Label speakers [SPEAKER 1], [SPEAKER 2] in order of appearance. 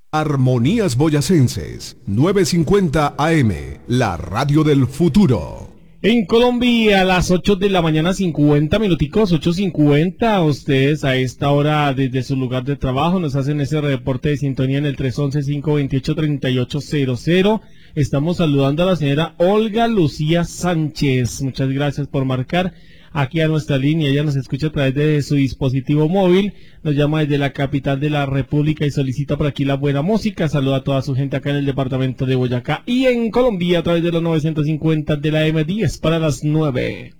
[SPEAKER 1] Armonías Boyacenses, 950 AM, la radio del futuro.
[SPEAKER 2] En Colombia, a las 8 de la mañana, 50 minuticos, 8:50. Ustedes a esta hora, desde su lugar de trabajo, nos hacen ese reporte de sintonía en el 311-528-3800. Estamos saludando a la señora Olga Lucía Sánchez. Muchas gracias por marcar aquí a nuestra línea. Ella nos escucha a través de su dispositivo móvil, nos llama desde la capital de la República y solicita por aquí la buena música. Saluda a toda su gente acá en el departamento de Boyacá y en Colombia a través de los 950 de la M10 para las 9.